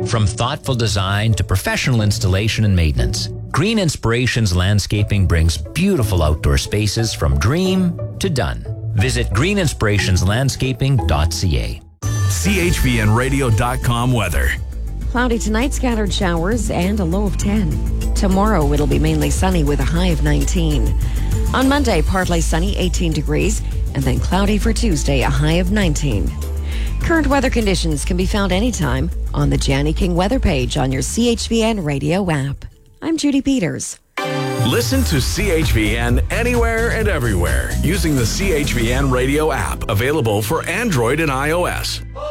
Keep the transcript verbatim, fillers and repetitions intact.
From thoughtful design to professional installation and maintenance, Green Inspirations Landscaping brings beautiful outdoor spaces from dream to done. Visit green inspirations landscaping dot c a. C H V N radio dot com weather. Cloudy tonight, scattered showers, and a low of ten. Tomorrow, it'll be mainly sunny with a high of nineteen. On Monday, partly sunny, eighteen degrees, and then cloudy for Tuesday, a high of nineteen. Current weather conditions can be found anytime on the Janny King weather page on your C H V N radio app. I'm Judy Peters. Listen to C H V N anywhere and everywhere using the C H V N radio app, available for Android and iOS.